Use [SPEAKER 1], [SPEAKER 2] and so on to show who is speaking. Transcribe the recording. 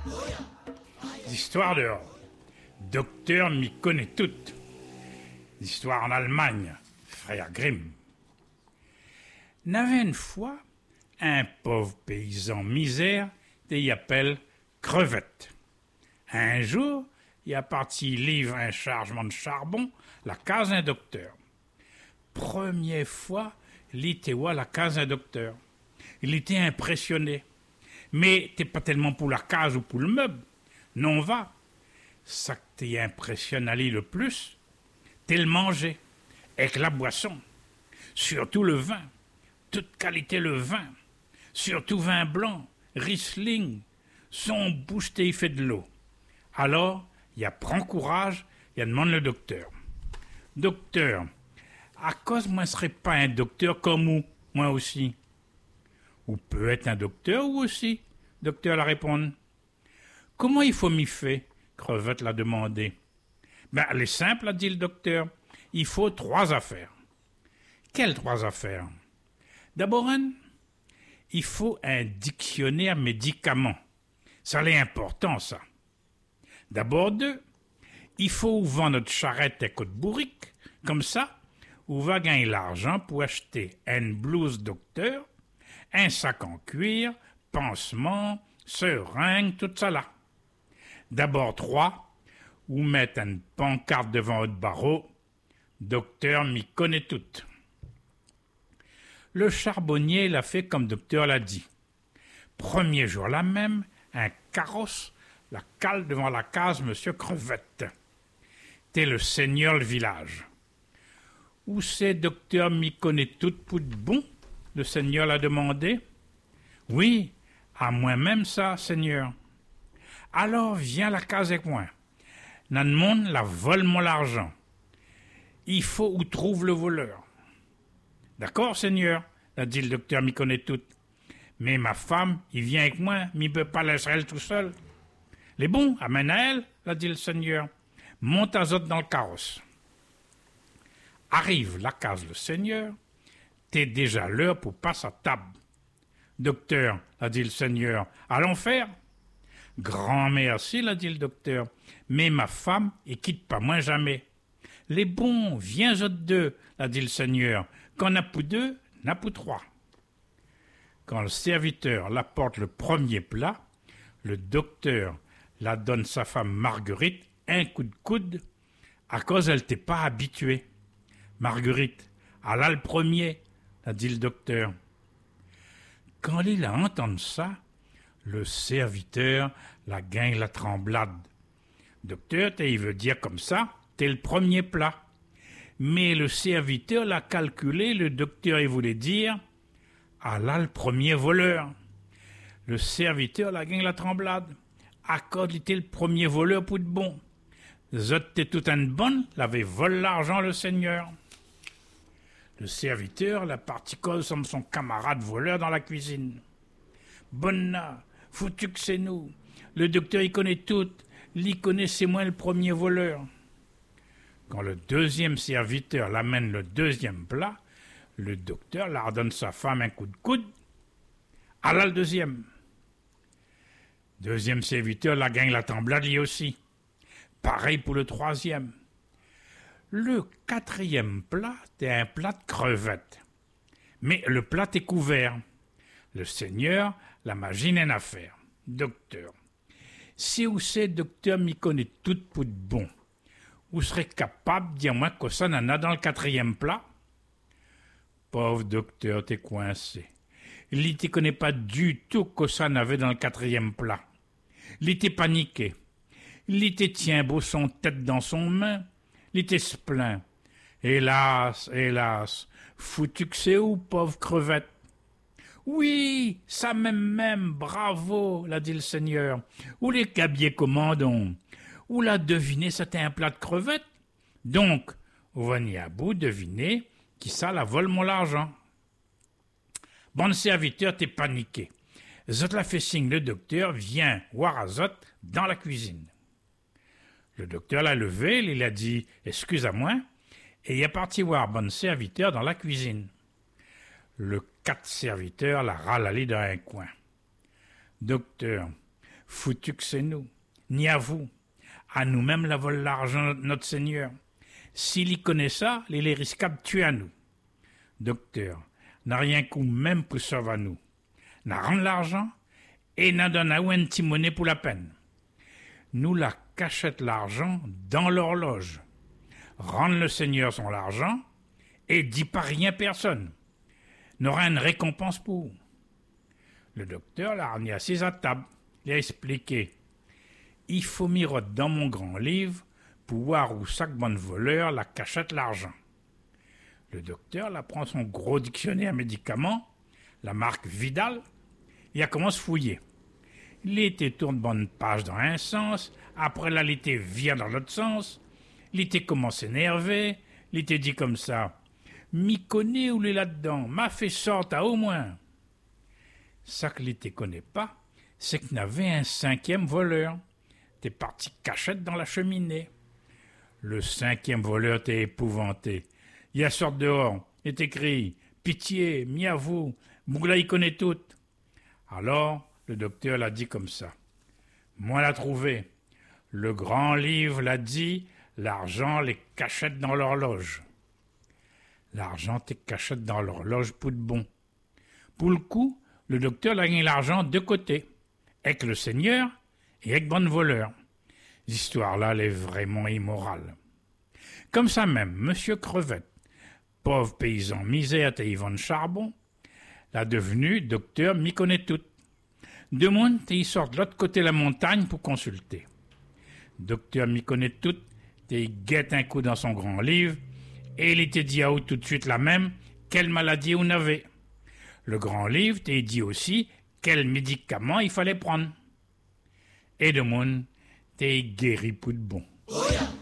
[SPEAKER 1] L'histoire dehors. Docteur m'y connaît toutes. L'histoire en Allemagne, frère Grimm. N'avait une fois un pauvre paysan misère et y appelle Crevette. Un jour, il a parti livre un chargement de charbon, la case d'un docteur. Première fois, il était à la case d'un docteur. Il était impressionné. Mais t'es pas tellement pour la case ou pour le meuble. Non, va. Ça que t'es impressionné à lui le plus, t'es le manger, avec la boisson. Surtout le vin. Toute qualité le vin. Surtout vin blanc, Riesling. Son bouche t'es fait de l'eau. Alors, il prend courage, il demande le docteur. Docteur, à cause moi ne serais pas un docteur comme vous, moi aussi. Ou peut être un docteur ou aussi, docteur la répond. Comment il faut m'y faire? Crevette l'a demandé. Ben, elle est simple, a dit le docteur. Il faut 3 affaires. Quelles 3 affaires? D'abord, il faut un dictionnaire médicaments. Ça l'est important, ça. D'abord 2, il faut vendre notre charrette et côte bourrique. Comme ça, on va gagner l'argent pour acheter une blouse docteur, un sac en cuir, pansement, seringue, tout ça là. D'abord 3, ou mettre une pancarte devant votre barreau. Docteur m'y connaît toutes. Le charbonnier l'a fait comme docteur l'a dit. Premier jour là même, un carrosse la cale devant la case Monsieur Crevette. T'es le seigneur le village. Où c'est docteur m'y connaît toute pour de bon? Le seigneur l'a demandé. Oui, à moi-même ça, seigneur. Alors viens à la case avec moi. Nan monde la vole mon l'argent. Il faut où trouve le voleur. D'accord, seigneur, a dit le docteur m'y connaît toute. Mais ma femme, il vient avec moi, m'y peut pas laisser elle tout seul. Les bons, amène à elle, l'a dit le seigneur. Monte à zot dans le carrosse. Arrive la case le seigneur. T'es déjà l'heure pour passer à table. Docteur, l'a dit le seigneur, allons faire. Grand merci, l'a dit le docteur. Mais ma femme, et quitte pas moi jamais. Les bons, viens zot 2, l'a dit le seigneur. Quand n'a pour 2, n'a pour 3. Quand le serviteur l'apporte le premier plat, le docteur la donne sa femme Marguerite un coup de coude, à cause elle t'est pas habituée. Marguerite, elle a le premier, a dit le docteur. Quand il a entendu ça, le serviteur la gagne la tremblade. Docteur, il veut dire comme ça, t'es le premier plat. Mais le serviteur l'a calculé, le docteur il voulait dire, elle a le premier voleur. Le serviteur la gagne la tremblade. Accorde il était le premier voleur pour de bon. Zot t'es tout une bonne, l'avait volé l'argent le seigneur. Le serviteur la partie cause comme son camarade voleur dans la cuisine. Bonna, foutu que c'est nous. Le docteur il connaît tout, l'y connaît c'est moi le premier voleur. Quand le deuxième serviteur l'amène le deuxième plat, le docteur la redonne sa femme un coup de coude. À là le deuxième. Deuxième serviteur la gagne la tremblade lui aussi. Pareil pour le troisième. Le quatrième plat est un plat de crevettes. Mais le plat est couvert. Le seigneur, la machine en affaire. Docteur. Si vous c'est docteur m'y connaît tout pour de bon, vous serez capable de dire moi que ça n'en a dans le quatrième plat? Pauvre docteur, t'es coincé. Il ne connaît pas du tout que ça n'avait dans le quatrième plat. Il était paniqué. Il était tient beau son tête dans son main. Il était se plaint. Hélas, hélas, foutu que c'est où, pauvre crevette? Oui, ça même, bravo, l'a dit le seigneur. Où les cabiers commandons? Où l'a deviné, c'était un plat de crevettes? Donc, vous venez à bout deviner qui ça la vole mon l'argent. Bon serviteur, t'es paniqué. Zot la fait signe, le docteur vient voir à Zot dans la cuisine. Le docteur l'a levé, il a dit « Excuse-moi » et il est parti voir bon serviteur dans la cuisine. Le 4 serviteur l'a râlé dans un coin. « Docteur, Foutu que c'est nous, ni à vous. À nous-mêmes la vole l'argent notre Seigneur. S'il y connaît ça, il les risque de tuer à nous. Docteur, n'a rien coup même pour sauver à nous. N'a rend l'argent et n'a donne à ou un petit monnaie pour la peine. Nous la cachette l'argent dans l'horloge. Rendre le Seigneur son argent et dit pas rien personne. N'aura une récompense pour. Le docteur l'a ramené assise à table. Il a expliqué. Il faut miroiter dans mon grand livre pour voir où chaque bon voleur la cachette l'argent. Le docteur la prend son gros dictionnaire médicaments, la marque Vidal, et a commencé à fouiller. Il était tourne bonne page dans un sens, après là, il était vient dans l'autre sens, il était commencé énervé, il était dit comme ça, m'y connaît où il est là-dedans, m'a fait sorte à au moins. Ça que l'été connaît pas, c'est qu'il y avait un 5e voleur. T'es parti cachette dans la cheminée. Le 5e voleur t'est épouvanté. Il a sorti dehors, est écrit pitié, miavou, Bougla y connaît tout. Alors le docteur l'a dit comme ça. Moi l'a trouvé. Le grand livre l'a dit, l'argent les cachette dans l'horloge. L'argent t'es cachette dans l'horloge pour de bon. Pour le coup, le docteur a gagné l'argent de côté, avec le Seigneur et avec bon voleur. L'histoire-là, elle est vraiment immorale. Comme ça même, Monsieur Crevette, pauvre paysan misère et Yvonne Charbon, l'a devenu docteur m'y connaît tout. Deux mondes et il sort de l'autre côté de la montagne pour consulter. Docteur m'y connaît tout, et il guette un coup dans son grand livre, et il était dit à où tout de suite la même, quelle maladie on avait. Le grand livre t'a dit aussi quel médicament il fallait prendre. Et de monde t'es guéri pour de bon. Oh yeah.